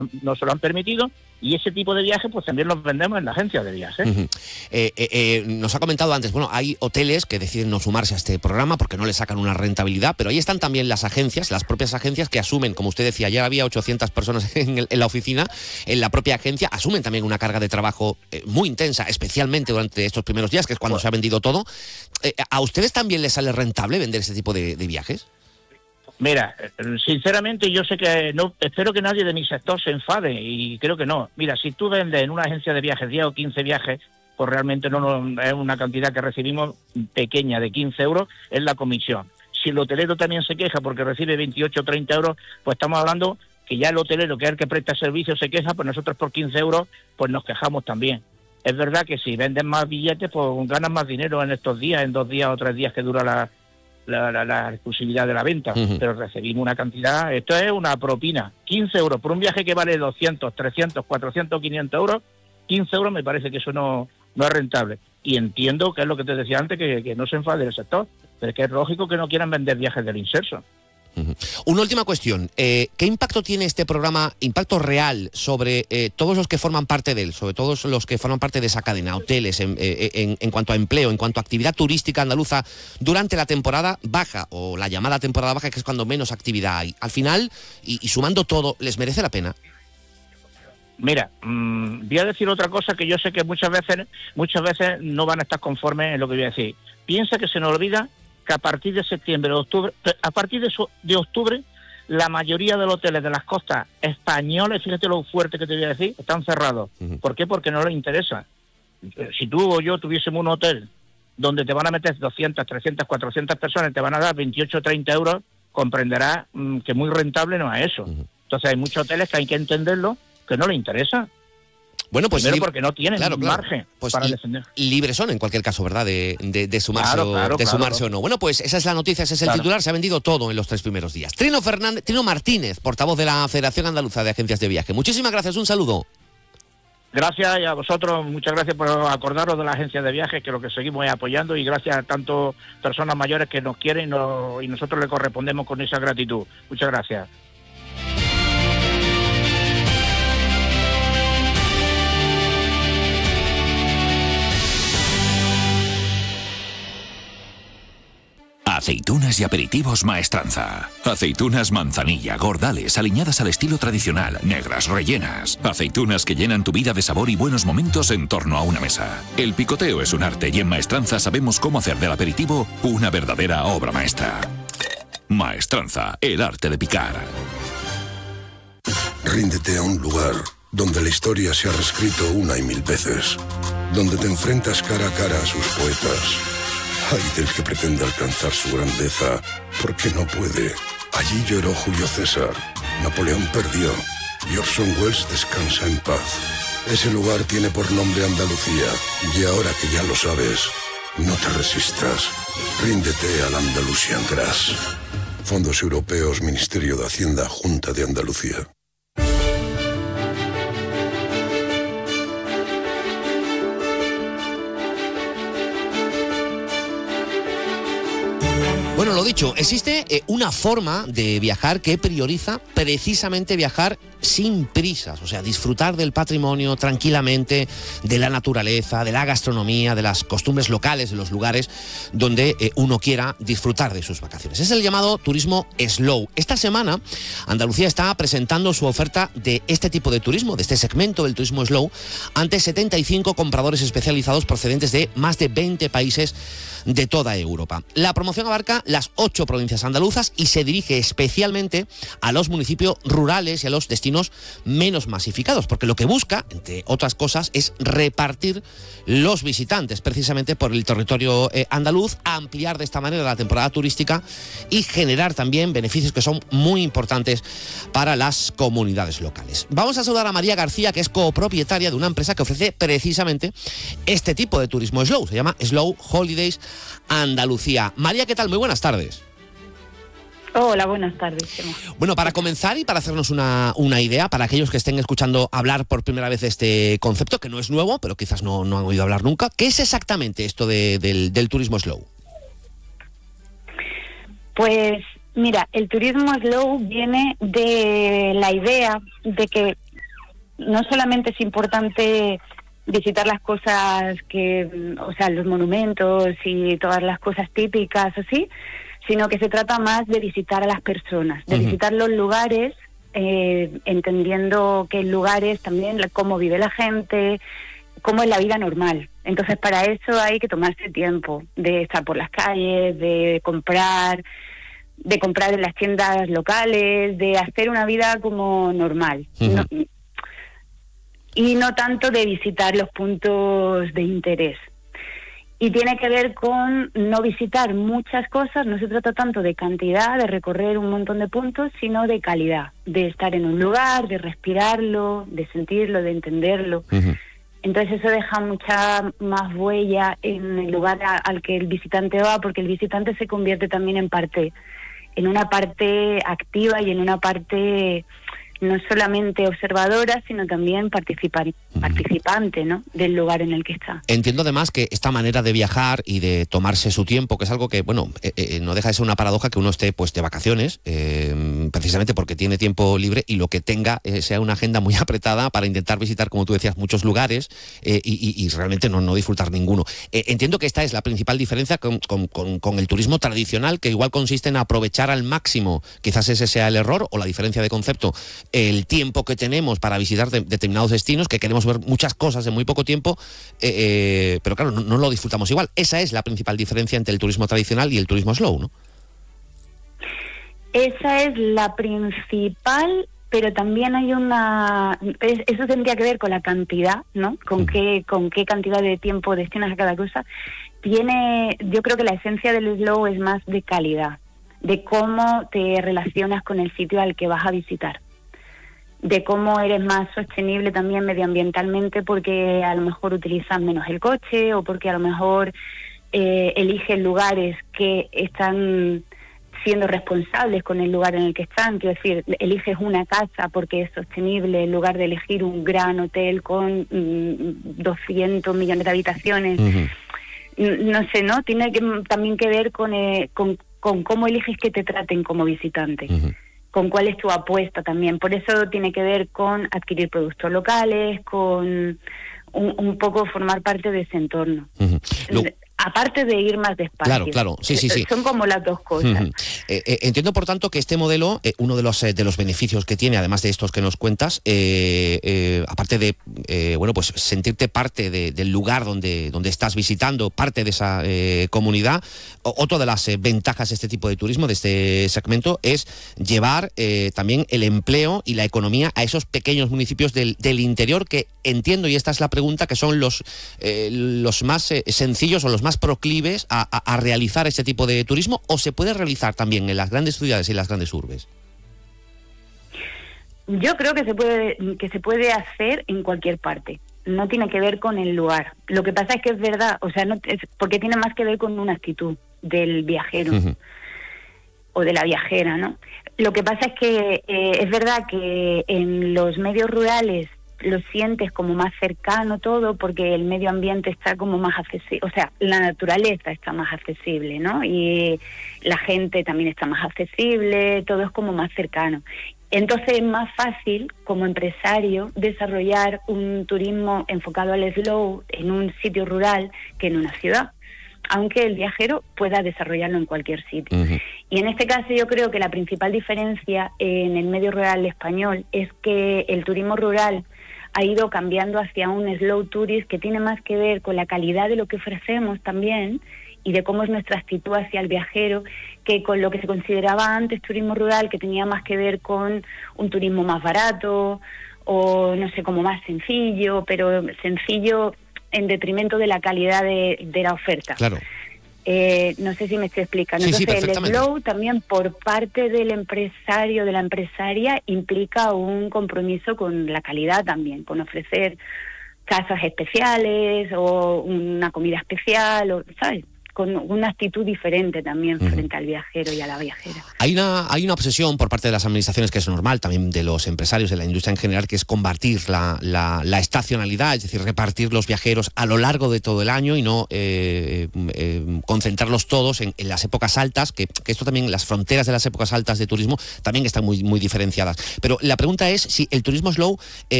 nos lo han permitido, y ese tipo de viajes pues también los vendemos en la agencia de viajes. Nos ha comentado antes, bueno, hay hoteles que deciden no sumarse a este programa porque no le sacan una rentabilidad, pero ahí están también las agencias, las propias agencias que asumen, como usted decía, ayer había 800 personas en la oficina, en la propia agencia, asumen también una carga de trabajo muy intensa, especialmente durante estos primeros días, que es cuando se ha vendido todo. ¿A ustedes también les sale rentable vender este tipo de viajes? Mira, sinceramente yo sé que no, espero que nadie de mi sector se enfade, y creo que no. Mira, si tú vendes en una agencia de viajes 10 o 15 viajes, pues realmente no es una cantidad que recibimos pequeña, de 15 euros, es la comisión. Si el hotelero también se queja porque recibe 28 o 30 euros, pues estamos hablando que ya el hotelero, que es el que presta servicio, se queja, pues nosotros por 15 euros pues nos quejamos también. Es verdad que si venden más billetes, pues ganan más dinero en estos días, en 2 días o 3 días que dura la exclusividad de la venta, pero recibimos una cantidad, esto es una propina, 15 euros por un viaje que vale 200, 300, 400, 500 euros, 15 euros me parece que eso no es rentable. Y entiendo que es lo que te decía antes, que no se enfade el sector, pero es que es lógico que no quieran vender viajes del inserso. Una última cuestión. ¿Qué impacto tiene este programa, impacto real, sobre todos los que forman parte de él, sobre todos los que forman parte de esa cadena, hoteles, en cuanto a empleo, en cuanto a actividad turística andaluza durante la temporada baja, o la llamada temporada baja, que es cuando menos actividad hay? Al final, y sumando todo, ¿les merece la pena? Mira, voy a decir otra cosa que yo sé que muchas veces no van a estar conformes en lo que voy a decir. Piensa que se nos olvida que a partir de septiembre, octubre, de octubre, la mayoría de los hoteles de las costas españolas, fíjate lo fuerte que te voy a decir, están cerrados. ¿Por qué? Porque no les interesa. Si tú o yo tuviésemos un hotel donde te van a meter 200, 300, 400 personas, te van a dar 28 o 30 euros, comprenderás que muy rentable no es eso. Entonces hay muchos hoteles que hay que entenderlo, que no les interesa. Bueno, pues primero porque no tienen margen pues para defender. Libres son, en cualquier caso, ¿verdad? De sumarse, sumarse o no. Bueno, pues esa es la noticia, ese es el titular. Se ha vendido todo en los 3 primeros días. Trino Martínez, portavoz de la Federación Andaluza de Agencias de Viaje. Muchísimas gracias, un saludo. Gracias, y a vosotros, muchas gracias por acordaros de la agencia de viajes, que lo que seguimos es apoyando, y gracias a tantas personas mayores que nos quieren y nosotros le correspondemos con esa gratitud. Muchas gracias. Aceitunas y aperitivos Maestranza. Aceitunas manzanilla, gordales, aliñadas al estilo tradicional, negras, rellenas. Aceitunas que llenan tu vida de sabor y buenos momentos en torno a una mesa. El picoteo es un arte, y en Maestranza sabemos cómo hacer del aperitivo una verdadera obra maestra. Maestranza, el arte de picar. Ríndete a un lugar donde la historia se ha reescrito una y mil veces. Donde te enfrentas cara a cara a sus poetas. Ay del que pretende alcanzar su grandeza, porque no puede. Allí lloró Julio César, Napoleón perdió, y Orson Welles descansa en paz. Ese lugar tiene por nombre Andalucía, y ahora que ya lo sabes, no te resistas. Ríndete al Andalusian Grass. Fondos Europeos, Ministerio de Hacienda, Junta de Andalucía. Bueno, lo dicho, existe una forma de viajar que prioriza precisamente viajar sin prisas, o sea, disfrutar del patrimonio tranquilamente, de la naturaleza, de la gastronomía, de las costumbres locales, de los lugares donde uno quiera disfrutar de sus vacaciones. Es el llamado turismo slow. Esta semana, Andalucía está presentando su oferta de este tipo de turismo, de este segmento del turismo slow, ante 75 compradores especializados procedentes de más de 20 países de toda Europa. La promoción abarca las 8 provincias andaluzas y se dirige especialmente a los municipios rurales y a los destinos menos masificados, porque lo que busca, entre otras cosas, es repartir los visitantes precisamente por el territorio andaluz, ampliar de esta manera la temporada turística y generar también beneficios que son muy importantes para las comunidades locales. Vamos a saludar a María García, que es copropietaria de una empresa que ofrece precisamente este tipo de turismo slow. Se llama Slow Holidays Andalucía. María, ¿qué tal? Muy buenas tardes. Hola, buenas tardes. Bueno, para comenzar y para hacernos una idea, para aquellos que estén escuchando hablar por primera vez de este concepto, que no es nuevo, pero quizás no han oído hablar nunca, ¿qué es exactamente esto del turismo slow? Pues mira, el turismo slow viene de la idea de que no solamente es importante visitar las cosas o sea, los monumentos y todas las cosas típicas así, sino que se trata más de visitar a las personas, de visitar los lugares, entendiendo que en lugares también cómo vive la gente, cómo es la vida normal. Entonces, para eso hay que tomarse tiempo de estar por las calles, de comprar en las tiendas locales, de hacer una vida como normal. Y no tanto de visitar los puntos de interés. Y tiene que ver con no visitar muchas cosas, no se trata tanto de cantidad, de recorrer un montón de puntos, sino de calidad, de estar en un lugar, de respirarlo, de sentirlo, de entenderlo. Entonces eso deja mucha más huella en el lugar al que el visitante va, porque el visitante se convierte también en una parte activa y en una parte no solamente observadora, sino también participante, ¿no?, del lugar en el que está. Entiendo además que esta manera de viajar y de tomarse su tiempo, que es algo que, bueno, no deja de ser una paradoja que uno esté pues de vacaciones, precisamente porque tiene tiempo libre y lo que tenga sea una agenda muy apretada para intentar visitar, como tú decías, muchos lugares y realmente no disfrutar ninguno. Entiendo que esta es la principal diferencia con el turismo tradicional, que igual consiste en aprovechar al máximo, quizás ese sea el error o la diferencia de concepto, el tiempo que tenemos para visitar determinados destinos, que queremos ver muchas cosas en muy poco tiempo, pero claro, no lo disfrutamos igual. Esa es la principal diferencia entre el turismo tradicional y el turismo slow, ¿no? Esa es la principal, pero también hay eso tendría que ver con la cantidad, ¿no? Con qué cantidad de tiempo destinas a cada cosa. Yo creo que la esencia del slow es más de calidad, de cómo te relacionas con el sitio al que vas a visitar, de cómo eres más sostenible también medioambientalmente, porque a lo mejor utilizas menos el coche, o porque a lo mejor eliges lugares que están siendo responsables con el lugar en el que están. Quiero decir, eliges una casa porque es sostenible en lugar de elegir un gran hotel con 200 millones de habitaciones. No sé, ¿no? Tiene también que ver con cómo eliges que te traten como visitante. Con cuál es tu apuesta también. Por eso tiene que ver con adquirir productos locales, con un poco formar parte de ese entorno. Aparte de ir más despacio. Claro, sí. Son como las dos cosas. Entiendo, por tanto, que este modelo, uno de los beneficios que tiene, además de estos que nos cuentas, aparte de pues sentirte parte del lugar donde estás visitando, parte de esa comunidad, otra de las ventajas de este tipo de turismo, de este segmento, es llevar también el empleo y la economía a esos pequeños municipios del interior, que entiendo, y esta es la pregunta, que son los más sencillos o los más proclives a realizar este tipo de turismo, o se puede realizar también en las grandes ciudades y en las grandes urbes. Yo creo que se puede hacer en cualquier parte. No tiene que ver con el lugar. Lo que pasa es que es verdad, o sea, porque tiene más que ver con una actitud del viajero o de la viajera, ¿no? Lo que pasa es que es verdad que en los medios rurales lo sientes como más cercano todo, porque el medio ambiente está como más accesible, o sea, la naturaleza está más accesible, ¿no? Y la gente también está más accesible, todo es como más cercano. Entonces es más fácil como empresario desarrollar un turismo enfocado al slow en un sitio rural que en una ciudad, aunque el viajero pueda desarrollarlo en cualquier sitio. Y en este caso yo creo que la principal diferencia en el medio rural español es que el turismo rural ha ido cambiando hacia un slow tourist que tiene más que ver con la calidad de lo que ofrecemos también y de cómo es nuestra actitud hacia el viajero, que con lo que se consideraba antes turismo rural, que tenía más que ver con un turismo más barato o no sé, como más sencillo, pero sencillo en detrimento de la calidad de la oferta. Claro. No sé si me estoy explicando. Sí, entonces el perfectamente. slow también por parte del empresario, de la empresaria, implica un compromiso con la calidad también, con ofrecer casas especiales o una comida especial, o, ¿sabes? Con una actitud diferente también frente al viajero y a la viajera. Hay una obsesión por parte de las administraciones, que es normal, también de los empresarios, de la industria en general, que es combatir la estacionalidad, es decir, repartir los viajeros a lo largo de todo el año y no concentrarlos todos en las épocas altas, que esto también, las fronteras de las épocas altas de turismo también están muy, muy diferenciadas. Pero la pregunta es si el turismo slow